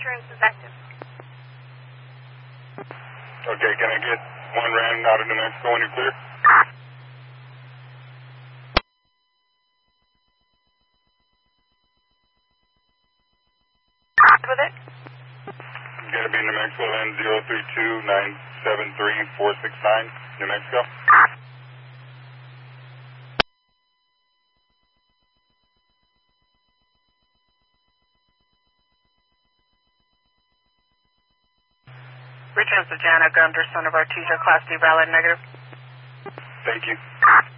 insurance is active. Okay, can I get one ran out of New Mexico when you're clear? With it? Gonna be New Mexico N 032973469, New Mexico. Returns to Jana Gunderson of Artesia Class D valid negative. Thank you.